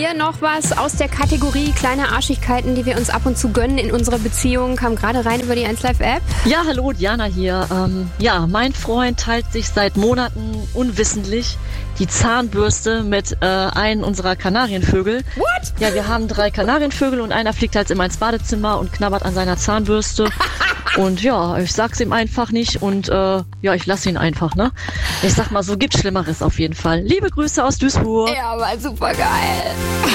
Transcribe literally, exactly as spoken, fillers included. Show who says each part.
Speaker 1: dir noch was aus der Kategorie kleine Arschigkeiten, die wir uns ab und zu gönnen in unserer Beziehung? Kam gerade rein über die eins Live App.
Speaker 2: Ja, hallo, Diana hier. Ähm, ja, mein Freund teilt sich seit Monaten unwissentlich die Zahnbürste mit äh, einem unserer Kanarienvögel.
Speaker 1: What?
Speaker 2: Ja, wir haben drei Kanarienvögel und einer fliegt halt immer ins Badezimmer und knabbert an seiner Zahnbürste. Und ja, ich sag's ihm einfach nicht und äh, ja, ich lasse ihn einfach, ne? Ich sag mal, so gibt's Schlimmeres auf jeden Fall. Liebe Grüße aus Duisburg.
Speaker 1: Ja, aber super geil.